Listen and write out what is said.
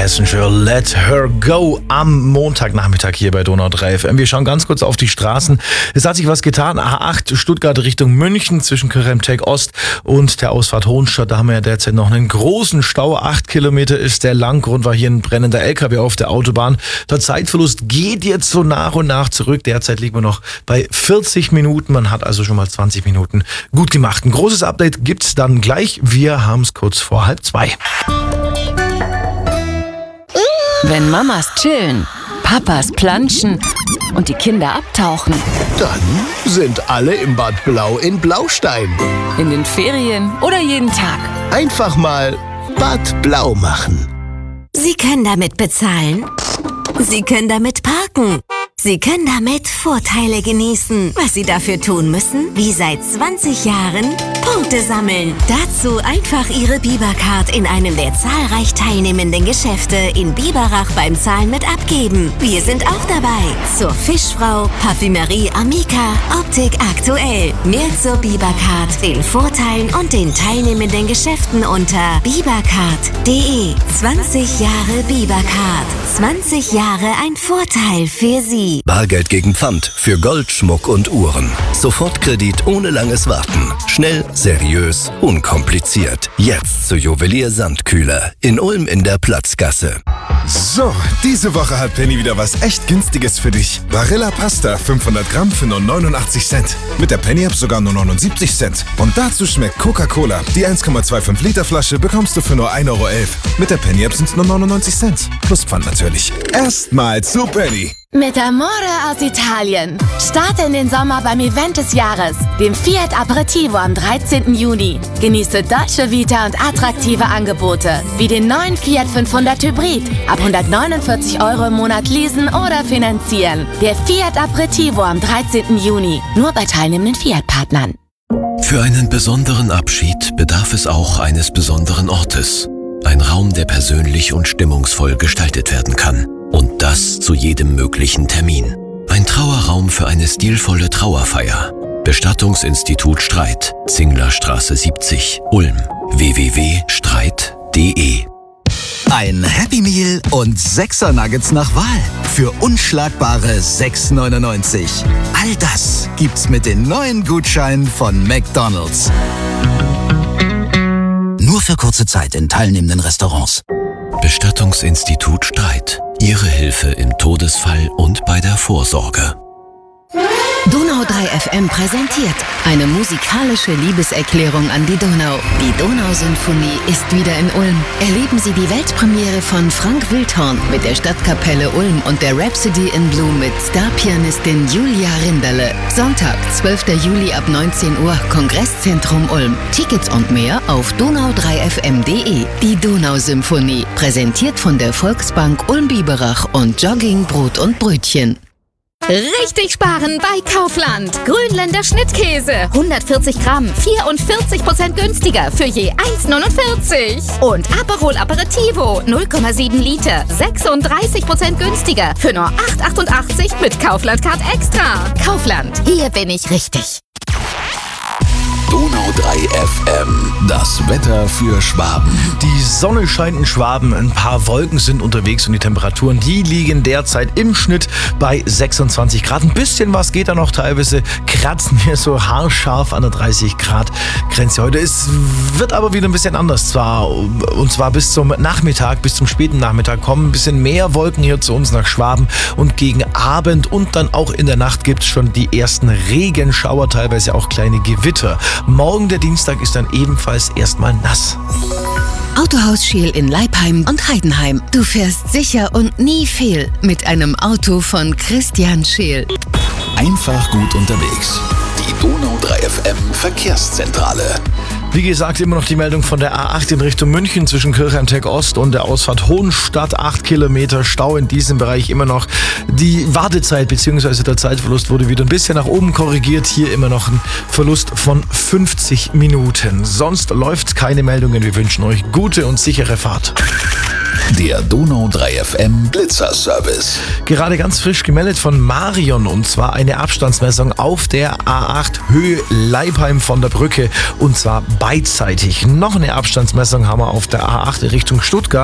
Passenger, Let Her Go am Montagnachmittag hier bei Donau 3 FM. Wir schauen ganz kurz auf die Straßen. Es hat sich was getan. A8 Stuttgart Richtung München zwischen Kirchheim-Tech Ost und der Ausfahrt Hohenstadt. Da haben wir ja derzeit noch einen großen Stau. 8 Kilometer ist der lang. Grund war hier ein brennender LKW auf der Autobahn. Der Zeitverlust geht jetzt so nach und nach zurück. Derzeit liegen wir noch bei 40 Minuten. Man hat also schon mal 20 Minuten gut gemacht. Ein großes Update gibt's dann gleich. Wir haben es kurz vor 1:30. Wenn Mamas chillen, Papas planschen und die Kinder abtauchen. Dann sind alle im Bad Blau in Blaustein. In den Ferien oder jeden Tag. Einfach mal Bad Blau machen. Sie können damit bezahlen. Sie können damit parken. Sie können damit Vorteile genießen. Was Sie dafür tun müssen, wie seit 20 Jahren, Punkte sammeln. Dazu einfach Ihre Bibercard in einem der zahlreich teilnehmenden Geschäfte in Biberach beim Zahlen mit abgeben. Wir sind auch dabei. Zur Fischfrau, Parfümerie Amica, Optik aktuell. Mehr zur Bibercard, den Vorteilen und den teilnehmenden Geschäften unter bibercard.de. 20 Jahre Bibercard. 20 Jahre ein Vorteil für Sie. Bargeld gegen Pfand für Gold, Schmuck und Uhren. Sofortkredit ohne langes Warten. Schnell, seriös, unkompliziert. Jetzt zu Juwelier Sandkühler in Ulm in der Platzgasse. So, diese Woche hat Penny wieder was echt Günstiges für dich. Barilla Pasta 500 Gramm für nur 89 Cent. Mit der Penny-App sogar nur 79 Cent. Und dazu schmeckt Coca-Cola. Die 1,25 Liter Flasche bekommst du für nur 1,11 Euro. Mit der Penny-App sind es nur 99 Cent. Plus Pfand natürlich. Erstmal zu Penny. Mit Amore aus Italien. Starte in den Sommer beim Event des Jahres, dem Fiat Aperitivo am 13. Juni. Genieße Dolce Vita und attraktive Angebote, wie den neuen Fiat 500 Hybrid. Ab 149 Euro im Monat leasen oder finanzieren. Der Fiat Aperitivo am 13. Juni. Nur bei teilnehmenden Fiat-Partnern. Für einen besonderen Abschied bedarf es auch eines besonderen Ortes. Ein Raum, der persönlich und stimmungsvoll gestaltet werden kann. Und das zu jedem möglichen Termin. Ein Trauerraum für eine stilvolle Trauerfeier. Bestattungsinstitut Streit, Zinglerstraße 70, Ulm. www.streit.de. Ein Happy Meal und 6er Nuggets nach Wahl für unschlagbare 6,99. All das gibt's mit den neuen Gutscheinen von McDonald's. Nur für kurze Zeit in teilnehmenden Restaurants. Bestattungsinstitut Streit. Ihre Hilfe im Todesfall und bei der Vorsorge. Donau 3 FM präsentiert eine musikalische Liebeserklärung an die Donau. Die Donausymphonie ist wieder in Ulm. Erleben Sie die Weltpremiere von Frank Wildhorn mit der Stadtkapelle Ulm und der Rhapsody in Blue mit Starpianistin Julia Rinderle. Sonntag, 12. Juli ab 19 Uhr, Kongresszentrum Ulm. Tickets und mehr auf donau3fm.de. Die Donausymphonie, präsentiert von der Volksbank Ulm-Biberach und Jogging, Brot und Brötchen. Richtig sparen bei Kaufland. Grünländer Schnittkäse. 140 Gramm, 44% günstiger für je 1,49. Und Aperol Aperitivo, 0,7 Liter, 36% günstiger für nur 8,88 mit Kaufland Card Extra. Kaufland, hier bin ich richtig. Donau 3 FM. Das Wetter für Schwaben. Die Sonne scheint in Schwaben, ein paar Wolken sind unterwegs und die Temperaturen, die liegen derzeit im Schnitt bei 26 Grad. Ein bisschen was geht da noch, teilweise kratzen wir so haarscharf an der 30 Grad Grenze heute. Es wird aber wieder ein bisschen anders und zwar bis zum Nachmittag, bis zum späten Nachmittag kommen ein bisschen mehr Wolken hier zu uns nach Schwaben und gegen Abend und dann auch in der Nacht gibt es schon die ersten Regenschauer, teilweise auch kleine Gewitter. Morgen, der Dienstag, ist dann ebenfalls erstmal nass. Autohaus Scheel in Leipheim und Heidenheim. Du fährst sicher und nie fehl mit einem Auto von Christian Scheel. Einfach gut unterwegs. Die Donau 3 FM Verkehrszentrale. Wie gesagt, immer noch die Meldung von der A8 in Richtung München zwischen Kirchheim-Tech Ost und der Ausfahrt Hohenstadt. 8 Kilometer Stau in diesem Bereich immer noch. Die Wartezeit bzw. der Zeitverlust wurde wieder ein bisschen nach oben korrigiert. Hier immer noch ein Verlust von 50 Minuten. Sonst läuft keine Meldungen. Wir wünschen euch gute und sichere Fahrt. Der Donau 3 FM Blitzerservice. Gerade ganz frisch gemeldet von Marion, und zwar eine Abstandsmessung auf der A8 Höhe Leipheim von der Brücke, und zwar beidseitig. Noch eine Abstandsmessung haben wir auf der A8 Richtung Stuttgart.